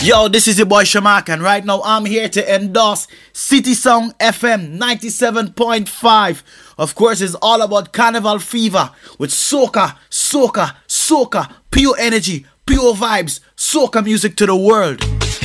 Yo, this is your boy Shamak, and right now I'm here to endorse City Song FM 97.5. Of course, it's all about Carnival Fever with soca, pure energy, pure vibes, soca music to the world.